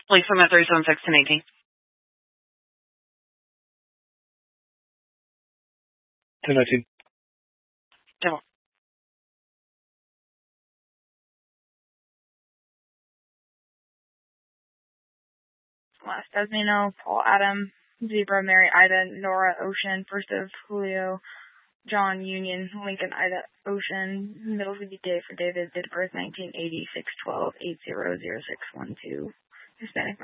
Police from at 376 1018. 1019. Devil. West Desmino, Paul Adam, Zebra, Mary Ida, Nora Ocean, First of Julio, John Union, Lincoln Ida Ocean, middle of the day for David, date of birth 1980, 6/12, 800612, Hispanic.